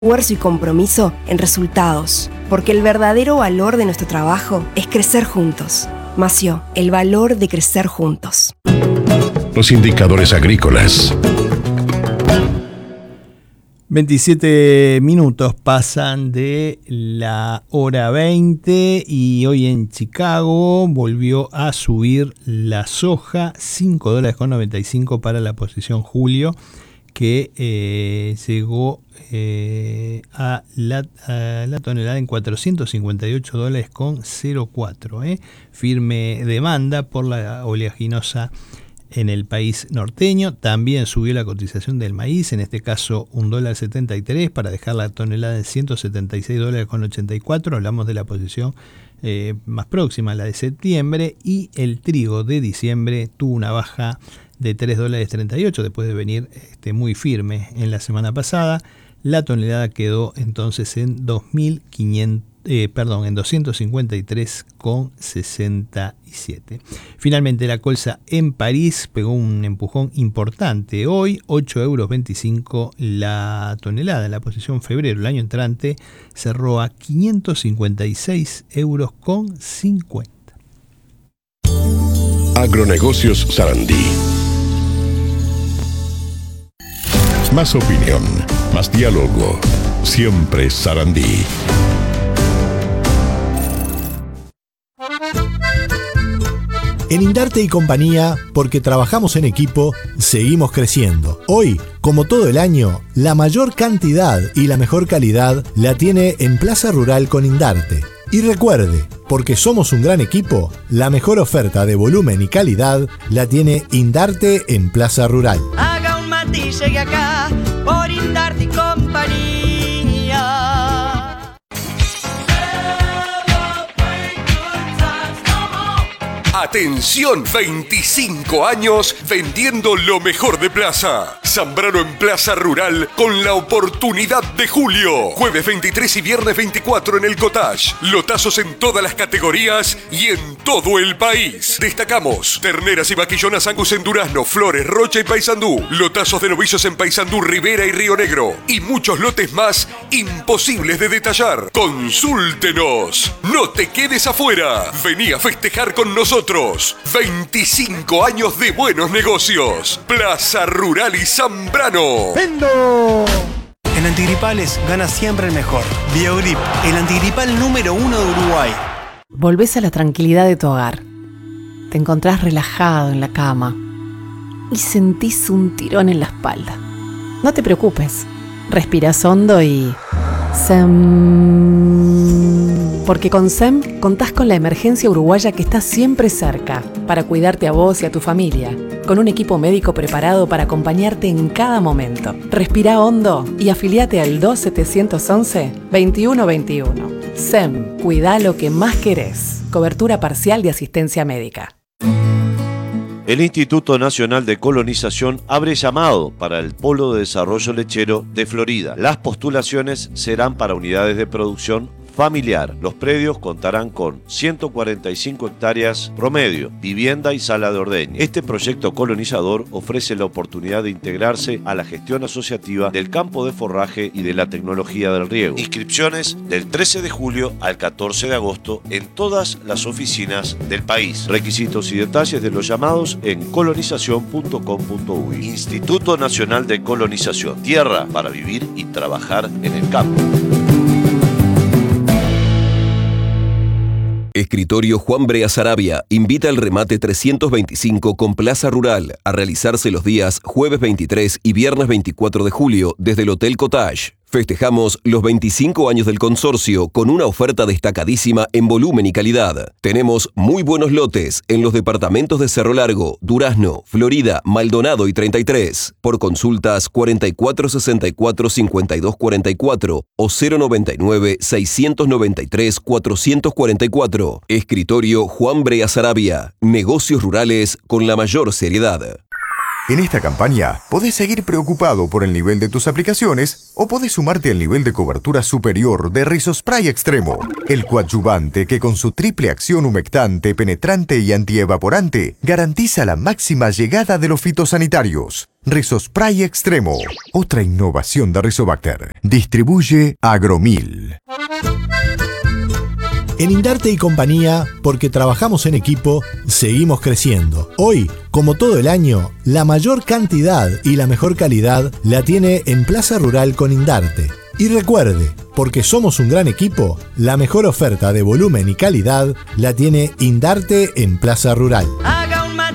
esfuerzo y compromiso en resultados, porque el verdadero valor de nuestro trabajo es crecer juntos. Mació, el valor de crecer juntos. Los indicadores agrícolas. 27 minutos pasan de la hora 20 y hoy en Chicago volvió a subir la soja, $5.95 para la posición julio, que llegó a la tonelada en $458.04. Firme demanda por la oleaginosa en el país norteño. También subió la cotización del maíz, en este caso $1.73 para dejar la tonelada en $176.84. Hablamos de la posición más próxima, la de septiembre, y el trigo de diciembre tuvo una baja de $3.38 después de venir muy firme en la semana pasada. La tonelada quedó entonces en 253,67. Finalmente la colza en París pegó un empujón importante hoy, €8.25 la tonelada. En la posición febrero, el año entrante, cerró a €556,50. Agronegocios Sarandí. Más opinión, más diálogo. Siempre Sarandí. En Indarte y Compañía, porque trabajamos en equipo, seguimos creciendo. Hoy, como todo el año, la mayor cantidad y la mejor calidad la tiene en Plaza Rural con Indarte. Y recuerde, porque somos un gran equipo, la mejor oferta de volumen y calidad la tiene Indarte en Plaza Rural. Haga un mate y llegue acá por Indarte y Compañía. Atención, 25 años vendiendo lo mejor de Plaza. Zambrano en Plaza Rural con la oportunidad de julio. Jueves 23 y viernes 24 en el Cottage. Lotazos en todas las categorías y en todo el país. Destacamos terneras y vaquillonas Angus en Durazno, Flores, Rocha y Paysandú. Lotazos de novicios en Paysandú, Rivera y Río Negro. Y muchos lotes más imposibles de detallar. Consúltenos. No te quedes afuera. Vení a festejar con nosotros. 25 años de buenos negocios. Plaza Rural y Zambrano. ¡Vendo! En antigripales gana siempre el mejor. Biogrip, el antigripal número 1 de Uruguay. Volvés a la tranquilidad de tu hogar. Te encontrás relajado en la cama y sentís un tirón en la espalda. No te preocupes. Respirás hondo y... Porque con SEM contás con la emergencia uruguaya que está siempre cerca para cuidarte a vos y a tu familia, con un equipo médico preparado para acompañarte en cada momento. Respirá hondo y afiliate al 2711-2121. SEM, cuidá lo que más querés. Cobertura parcial de asistencia médica. El Instituto Nacional de Colonización abre llamado para el Polo de Desarrollo Lechero de Florida. Las postulaciones serán para unidades de producción familiar. Los predios contarán con 145 hectáreas promedio, vivienda y sala de ordeño. Este proyecto colonizador ofrece la oportunidad de integrarse a la gestión asociativa del campo de forraje y de la tecnología del riego. Inscripciones del 13 de julio al 14 de agosto en todas las oficinas del país. Requisitos y detalles de los llamados en colonización.com.uy. Instituto Nacional de Colonización. Tierra para vivir y trabajar en el campo. Escritorio Juan Brea Sarabia invita al remate 325 con Plaza Rural a realizarse los días jueves 23 y viernes 24 de julio desde el Hotel Cottage. Festejamos los 25 años del consorcio con una oferta destacadísima en volumen y calidad. Tenemos muy buenos lotes en los departamentos de Cerro Largo, Durazno, Florida, Maldonado y 33. Por consultas 4464-5244 o 099-693-444. Escritorio Juan Brea Sarabia. Negocios rurales con la mayor seriedad. En esta campaña, podés seguir preocupado por el nivel de tus aplicaciones o podés sumarte al nivel de cobertura superior de Rizospray Extremo, el coadyuvante que con su triple acción humectante, penetrante y antievaporante garantiza la máxima llegada de los fitosanitarios. Rizospray Extremo, otra innovación de Rizobacter. Distribuye Agromil. En Indarte y compañía, porque trabajamos en equipo, seguimos creciendo. Hoy, como todo el año, la mayor cantidad y la mejor calidad la tiene en Plaza Rural con Indarte. Y recuerde, porque somos un gran equipo, la mejor oferta de volumen y calidad la tiene Indarte en Plaza Rural.